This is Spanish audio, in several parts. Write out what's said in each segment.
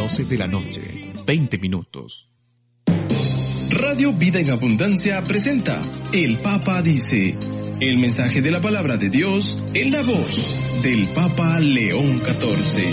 12 de la noche, 20 minutos. Radio Vida en Abundancia presenta El Papa Dice, el mensaje de la palabra de Dios en la voz del Papa León XIV.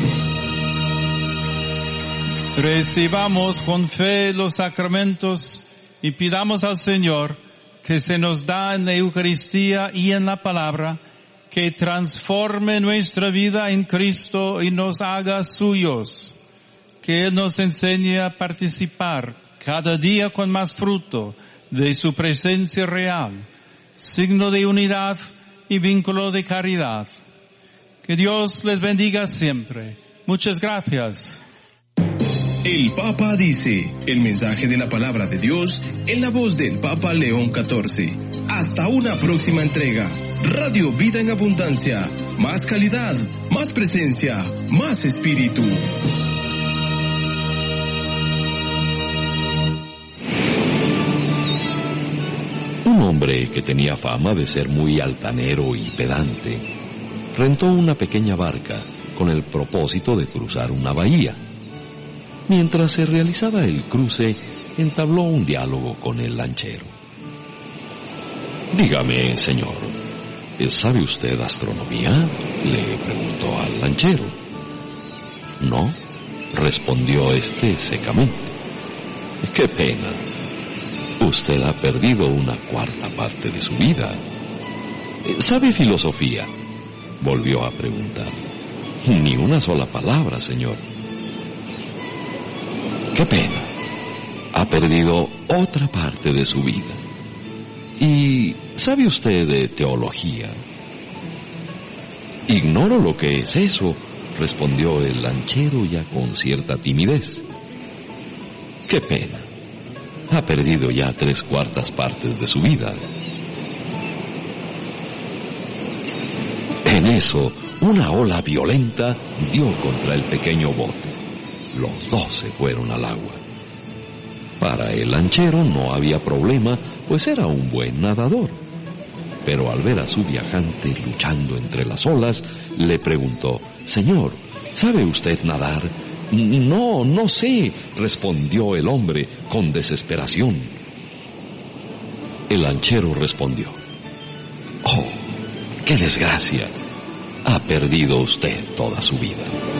Recibamos con fe los sacramentos y pidamos al Señor que se nos da en la Eucaristía y en la palabra, que transforme nuestra vida en Cristo y nos haga suyos, que Él nos enseñe a participar cada día con más fruto de su presencia real, signo de unidad y vínculo de caridad. Que Dios les bendiga siempre. Muchas gracias. El Papa Dice, el mensaje de la palabra de Dios en la voz del Papa León XIV. Hasta una próxima entrega. Radio Vida en Abundancia. Más calidad, más presencia, más espíritu. Un hombre que tenía fama de ser muy altanero y pedante, rentó una pequeña barca con el propósito de cruzar una bahía. Mientras se realizaba el cruce, entabló un diálogo con el lanchero. Dígame, señor, ¿sabe usted astronomía?, le preguntó al lanchero. No, respondió este secamente. Qué pena. Usted ha perdido una cuarta parte de su vida. ¿Sabe filosofía?, volvió a preguntar. Ni una sola palabra, señor. Qué pena. Ha perdido otra parte de su vida. ¿Y sabe usted de teología? Ignoro lo que es eso, respondió el lanchero ya con cierta timidez. Qué pena. Ha perdido ya 3/4 partes de su vida. En eso, una ola violenta dio contra el pequeño bote. Los dos se fueron al agua. Para el lanchero no había problema, pues era un buen nadador. Pero al ver a su viajante luchando entre las olas, le preguntó: Señor, ¿sabe usted nadar? No sé, respondió el hombre con desesperación. El lanchero respondió: Oh, qué desgracia. Ha perdido usted toda su vida.